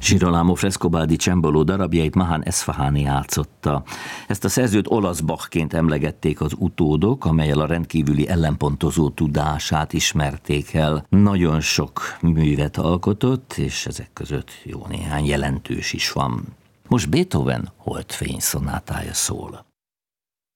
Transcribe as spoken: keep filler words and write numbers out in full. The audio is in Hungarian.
Girolamo Frescobaldi csembaló darabjait Mahan Esfahani játszotta. Ezt a szerzőt olasz Bachként emlegették az utódok, amellyel a rendkívüli ellenpontozó tudását ismerték el. Nagyon sok művet alkotott, és ezek között jó néhány jelentős is van. Most Beethoven Holdfény szonátája szól.